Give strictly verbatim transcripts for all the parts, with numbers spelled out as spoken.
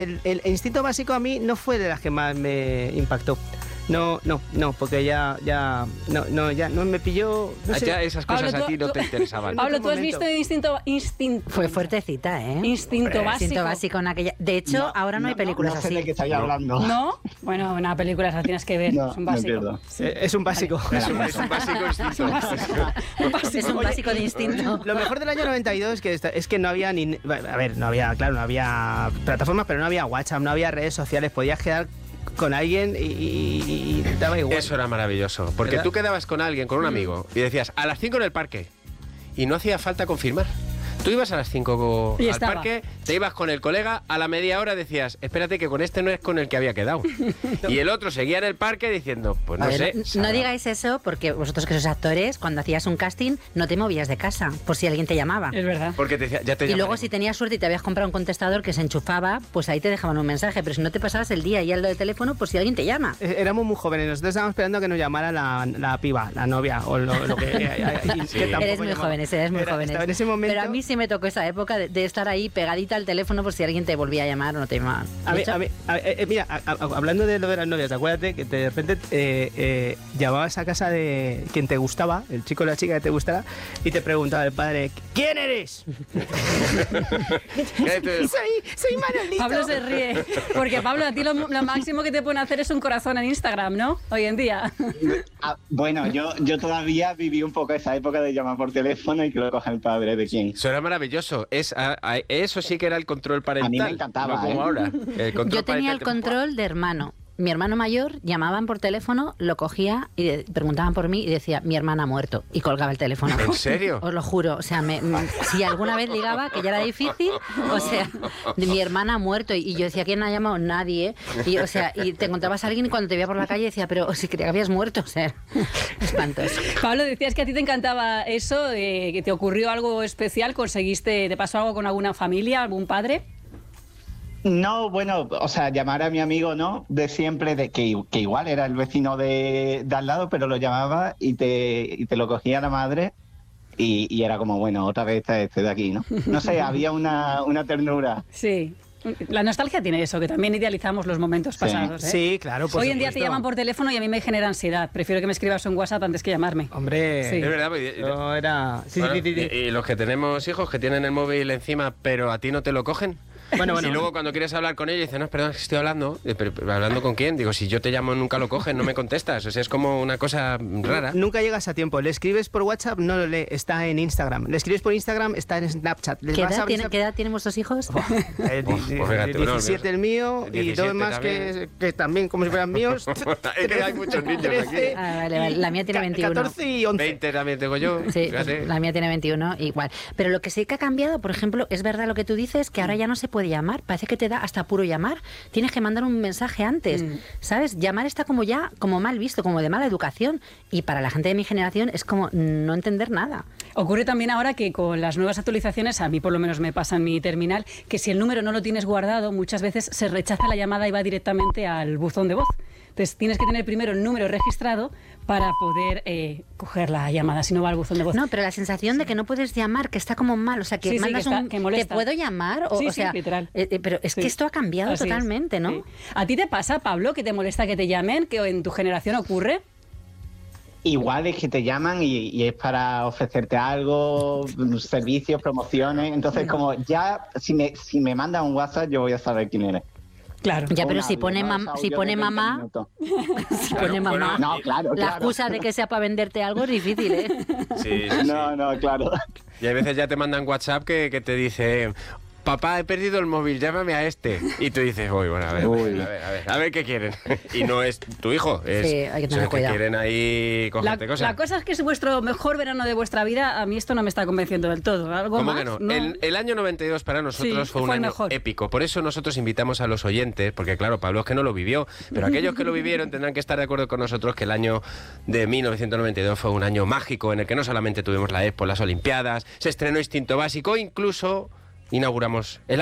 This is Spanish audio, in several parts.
el, el instinto básico a mí no fue de las que más me impactó. No, no, no, porque ya, ya, no, no, ya no me pilló. No sé. Ya esas cosas Pablo, a ti tú, no te interesaban. Pablo, ¿tú has visto Instinto, instinto Fue fuertecita, ¿eh? Instinto Hombre, básico. Instinto básico en aquella. De hecho, No, ahora no, no hay películas no sé así. de qué estáis hablando. ¿No? Bueno, una película esa tienes que ver. No, es un me básico. pierdo. Sí. Eh, Es un básico. Es un, es un básico instinto. Un básico. Es un Oye, básico de y- instinto. y Lo mejor del año noventa y dos que esta- es que no había ni... A ver, no había, claro, no había plataformas, pero no había WhatsApp, no había redes sociales. Podías quedar con alguien y, y, y daba igual. Eso era maravilloso, porque ¿Verdad? tú quedabas con alguien, con un amigo, y decías, a las cinco en el parque, y no hacía falta confirmar. Tú ibas a las cinco Y al estaba. parque, te ibas con el colega, a la media hora decías, espérate que con este no es con el que había quedado. Y el otro seguía en el parque diciendo, pues no A ver, sé. no, Sara. no digáis eso porque vosotros que sois actores, cuando hacías un casting no te movías de casa por si alguien te llamaba. Es verdad. Porque te decía, ya te Y luego llamaremos. si tenías suerte y te habías comprado un contestador que se enchufaba, pues ahí te dejaban un mensaje. Pero si no te pasabas el día y al de teléfono, pues si alguien te llama. Eh, Éramos muy jóvenes, nosotros estábamos esperando que nos llamara la, la piba, la novia, o lo, lo que... y Sí. que tampoco Eres muy llamaba. jóvenes, eres muy Era- jóvenes. estaba en ese momento... Pero a mí sí me tocó esa época de, de estar ahí pegadita al teléfono por si alguien te volvía a llamar o no te llamaba. A De mí, hecho, a mí- a- eh, mira, a- a- hablando de lo de las novias, acuérdate que te- de repente eh, eh, llamabas a casa de quien te gustaba, el chico o la chica que te gustara, y te preguntaba el padre, ¿quién eres? soy, soy Manolito. Pablo se ríe. Porque, Pablo, a ti lo, lo máximo que te pueden hacer es un corazón en Instagram, ¿no? Hoy en día. Ah, bueno, yo, yo todavía viví un poco esa época de llamar por teléfono y que lo coja el padre de quién. Eso era maravilloso. Es, a- a- eso sí que era el control parental. A mí me encantaba, No como ¿eh? ahora. El control yo tenía parental el te- control de hermano. Mi hermano mayor llamaban por teléfono, lo cogía y de- preguntaban por mí y decía, mi hermana ha muerto. Y colgaba el teléfono. ¿En serio? Os lo juro. O sea, me- me- si alguna vez ligaba, que ya era difícil, o sea, de mi hermana ha muerto. Y yo decía, ¿quién ha llamado? Nadie. Y, o sea, y te encontrabas a alguien y cuando te veía por la calle decía, pero si creía que habías muerto. O sea, espantoso. Pablo, decías que a ti te encantaba eso, eh, que te ocurrió algo especial, conseguiste, ¿te pasó algo con alguna familia, algún padre? No, bueno, o sea, llamar a mi amigo, ¿no? De siempre, de que, que igual era el vecino de, de al lado, pero lo llamaba y te, y te lo cogía la madre y, y era como, bueno, otra vez está este de aquí, ¿no? No sé, había una, una ternura. Sí. La nostalgia tiene eso, que también idealizamos los momentos Sí. pasados, ¿eh? Sí, claro, por Hoy en día te supuesto. llaman por teléfono y a mí me genera ansiedad. Prefiero que me escribas un WhatsApp antes que llamarme. Hombre, Sí. Es verdad. pues, y- yo era... Sí, bueno, sí, sí, sí. y, y los que tenemos hijos que tienen el móvil encima, pero a ti no te lo cogen. Bueno, bueno. Y luego cuando quieres hablar con ellos, dicen, no, perdón, es que estoy hablando. Eh, Pero, pero, ¿hablando con quién? Digo, si yo te llamo nunca lo cogen, no me contestas. O sea, es como una cosa rara. Nunca llegas a tiempo. Le escribes por WhatsApp, no lo lee, está en Instagram. Le escribes por Instagram, está en Snapchat. Le ¿Qué vas a edad, abrir tiene, ¿Qué edad tienen vuestros hijos? Eh, Pues, di- pues fíjate, di- no, diecisiete el mío y diecisiete dos más que, también. que también como si fueran míos. Es que hay muchos niños aquí. Ah, vale, vale. La mía tiene Ca- veintiuno. catorce y once. veinte también tengo yo. Sí, Fíjate. pues la mía tiene veintiuno, igual. Pero lo que sí que ha cambiado, por ejemplo, es verdad lo que tú dices, que ahora ya no se puede llamar. Parece que te da hasta puro llamar. Tienes que mandar un mensaje antes, Mm. ¿sabes? Llamar está como ya, como mal visto, como de mala educación. Y para la gente de mi generación es como no entender nada. Ocurre también ahora que con las nuevas actualizaciones, a mí por lo menos me pasa en mi terminal, que si el número no lo tienes guardado, muchas veces se rechaza la llamada y va directamente al buzón de voz. Entonces tienes que tener primero el número registrado para poder eh, coger la llamada, si no va al buzón de voz. No, pero la sensación de que no puedes llamar, que está como mal, o sea, que Sí, sí, mandas que está- un... que molesta. ¿Te puedo llamar? O, Sí, o sí, sea, literal. eh, eh, pero es Sí. que esto ha cambiado Así es. totalmente, ¿no? Sí. ¿A ti te pasa, Pablo, que te molesta que te llamen, que en tu generación ocurre? Igual es que te llaman y, y es para ofrecerte algo, servicios, promociones. Entonces, como ya, si me, si me mandan un WhatsApp, yo voy a saber quién eres. Claro. Ya, pero Un si audio, pone, ¿no? mam- Ese si audio pone de veinte mamá, minutos. si pone Claro, mamá, No, claro, la claro. excusa de que sea para venderte algo es difícil, ¿eh? Sí, sí, sí. No, no, claro. Y a veces ya te mandan WhatsApp que, que te dice, papá, he perdido el móvil, llámame a este. Y tú dices, uy, bueno, a ver, a ver, a ver, a ver, a ver qué quieren. Y no es tu hijo, es Sí, hay que tener son que cuidado. quieren ahí La, cogerte cosas. la cosa es que es vuestro mejor verano de vuestra vida. A mí esto no me está convenciendo del todo. ¿Algo ¿Cómo más? que no? El, el año noventa y dos para nosotros Sí, fue un fue el año mejor. épico. Por eso nosotros invitamos a los oyentes, porque claro, Pablo es que no lo vivió, pero aquellos que lo vivieron tendrán que estar de acuerdo con nosotros que el año de mil novecientos noventa y dos fue un año mágico en el que no solamente tuvimos la Expo, las Olimpiadas, se estrenó Instinto Básico, incluso inauguramos el AVE.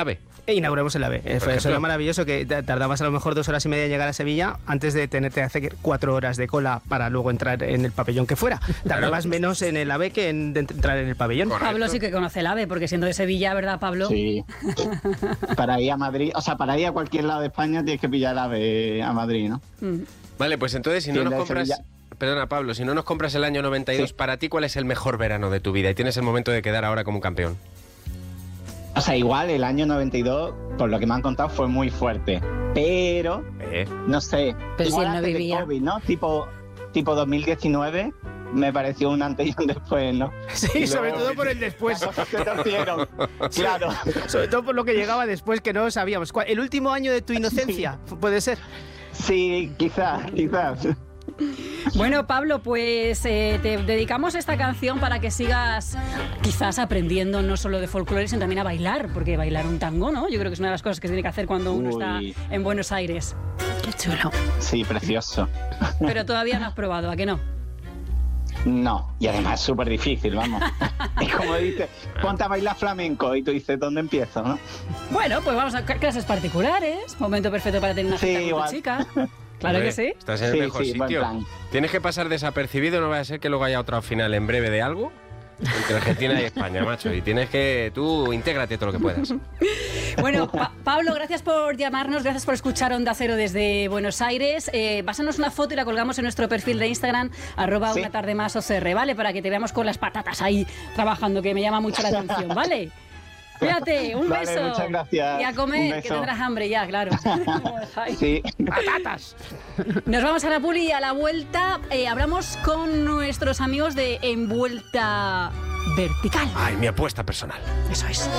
E inauguramos el AVE. Eso era maravilloso, que tardabas a lo mejor dos horas y media en llegar a Sevilla antes de tenerte que hacer cuatro horas de cola para luego entrar en el pabellón que fuera. Tardabas menos en el AVE que en entrar en el pabellón. Correcto. Pablo sí que conoce el AVE, porque siendo de Sevilla, ¿verdad, Pablo? Sí. Para ir a Madrid, o sea, para ir a cualquier lado de España tienes que pillar el AVE a Madrid, ¿no? Mm. Vale, pues entonces si no nos compras... Perdona, Pablo, si no nos compras el año noventa y dos, sí. Para ti, ¿cuál es el mejor verano de tu vida? Y tienes el momento de quedar ahora como un campeón. O sea, igual el año noventa y dos, por lo que me han contado, fue muy fuerte. Pero, eh. no sé, pero si él no vivía. COVID, ¿no? Tipo, tipo dos mil diecinueve me pareció un antes y un después, ¿no? Sí, sobre todo por el después. Claro. Sobre todo por lo que llegaba después, que no sabíamos. ¿El último año de tu inocencia? Sí. ¿Puede ser? Sí, quizás, quizás. Bueno, Pablo, pues eh, te dedicamos esta canción para que sigas quizás aprendiendo no solo de folclore, sino también a bailar, porque bailar un tango, ¿no? Yo creo que es una de las cosas que se tiene que hacer cuando uno Uy. está en Buenos Aires. Qué chulo. Sí, precioso. Pero todavía no has probado, ¿a qué no? No, y además es súper difícil, vamos. Es como dices, ponte a bailar flamenco y tú dices, ¿dónde empiezo, no? Bueno, pues vamos a clases particulares, momento perfecto para tener una cita sí, con tu chica. Claro Hombre, que sí. Estás en el sí, mejor sí, sitio. Tienes que pasar desapercibido, no vaya a ser que luego haya otra final en breve de algo entre Argentina y España, macho. Y tienes que... Tú, intégrate todo lo que puedas. Bueno, pa Pablo, gracias por llamarnos, gracias por escuchar Onda Cero desde Buenos Aires. Eh, pásanos una foto y la colgamos en nuestro perfil de Instagram, arroba sí. una tarde más O C R, ¿vale? Para que te veamos con las patatas ahí trabajando, que me llama mucho la atención, ¿vale? Cuídate, un vale, beso. Muchas gracias. Y a comer, que tendrás hambre ya, claro. Sí. ¡Patatas! Nos vamos a la Puli y a la vuelta eh, hablamos con nuestros amigos de Envuelta Vertical. Ay, mi apuesta personal. Eso es.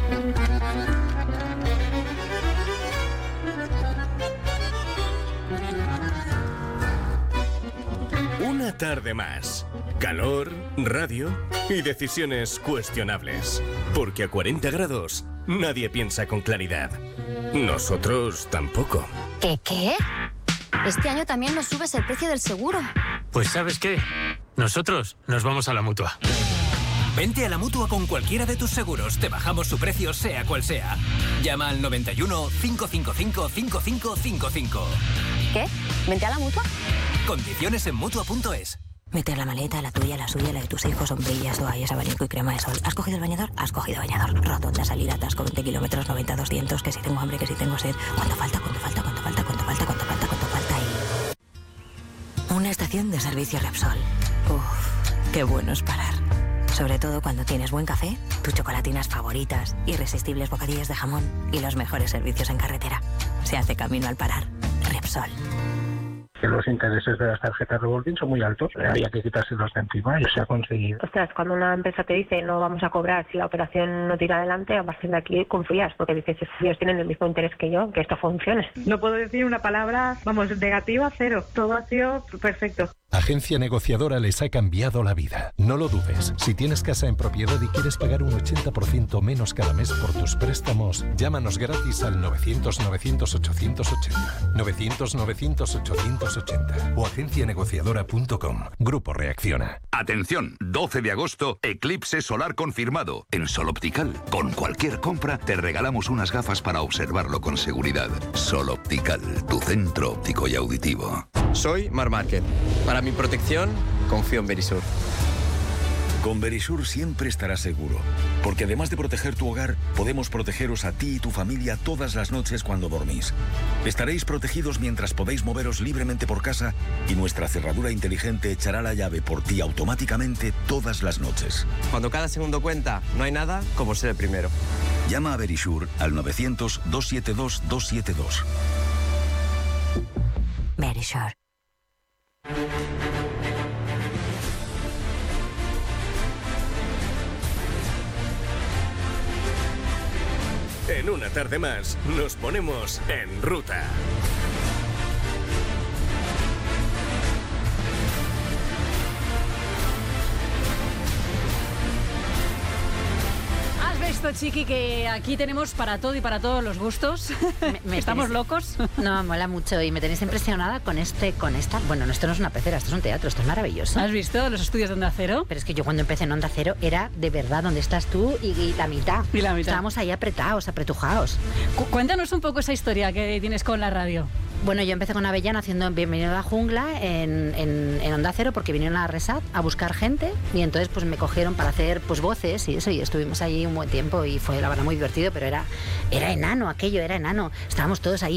Una tarde más. Calor, radio y decisiones cuestionables. Porque a cuarenta grados nadie piensa con claridad. Nosotros tampoco. ¿Qué qué? Este año también nos subes el precio del seguro. Pues ¿sabes qué? Nosotros nos vamos a la Mutua. Vente a la Mutua con cualquiera de tus seguros. Te bajamos su precio sea cual sea. Llama al noventa y uno, cinco cinco cinco, cinco cinco cinco cinco. ¿Qué? ¿Vente a la Mutua? Condiciones en Mutua punto es. Meter la maleta, la tuya, la suya, la de tus hijos, sombrillas, toallas, abanico y crema de sol. ¿Has cogido el bañador? Has cogido bañador. Rotonda, salida, atasco, veinte kilómetros, noventa, doscientos. Que si tengo hambre, que si tengo sed. ¿Cuánto falta? ¿Cuánto falta? ¿Cuánto falta? ¿Cuánto falta? ¿Cuánto falta? ¿Cuánto falta? Y... una estación de servicio Repsol. Uf, qué bueno es parar. Sobre todo cuando tienes buen café, tus chocolatinas favoritas, irresistibles bocadillas de jamón y los mejores servicios en carretera. Se hace camino al parar. Repsol. Que los intereses de las tarjetas revolving son muy altos, había que quitárselos de encima y se ha conseguido. Ostras, cuando una empresa te dice no vamos a cobrar si la operación no tira adelante, a partir de aquí confías, porque dices, ellos tienen el mismo interés que yo, que esto funcione. No puedo decir una palabra, vamos, negativa, cero. Todo ha sido perfecto. Agencia Negociadora les ha cambiado la vida. No lo dudes. Si tienes casa en propiedad y quieres pagar un ochenta por ciento menos cada mes por tus préstamos, llámanos gratis al novecientos, novecientos, ochocientos ochenta. novecientos, novecientos, ochocientos ochenta o agencia negociadora punto com. Grupo Reacciona. Atención, doce de agosto, eclipse solar confirmado en Sol Optical. Con cualquier compra te regalamos unas gafas para observarlo con seguridad. Sol Optical, tu centro óptico y auditivo. Soy Mar Márquez. Para mi protección, confío en Verisur. Con Verisur siempre estarás seguro, porque además de proteger tu hogar, podemos protegeros a ti y tu familia todas las noches cuando dormís. Estaréis protegidos mientras podéis moveros libremente por casa y nuestra cerradura inteligente echará la llave por ti automáticamente todas las noches. Cuando cada segundo cuenta, no hay nada como ser el primero. Llama a Verisur al novecientos, doscientos setenta y dos, doscientos setenta y dos. Verisur. En una tarde más, nos ponemos en ruta. Has esto, Chiqui, que aquí tenemos para todo y para todos los gustos. Me, me ¿Estamos tenéis... locos? No, mola mucho y me tenéis impresionada con este, con esta... Bueno, esto no es una pecera, esto es un teatro, esto es maravilloso. ¿Has visto los estudios de Onda Cero? Pero es que yo cuando empecé en Onda Cero era de verdad donde estás tú y, y la mitad. Y la mitad. Estábamos ahí apretados, apretujados. Cu- cuéntanos un poco esa historia que tienes con la radio. Bueno, yo empecé con Avellano haciendo Bienvenido a la Jungla en, en, en Onda Cero porque vinieron a Resat a buscar gente y entonces pues me cogieron para hacer pues voces y eso y estuvimos allí un buen tiempo y fue la verdad muy divertido, pero era, era enano aquello, era enano. Estábamos todos ahí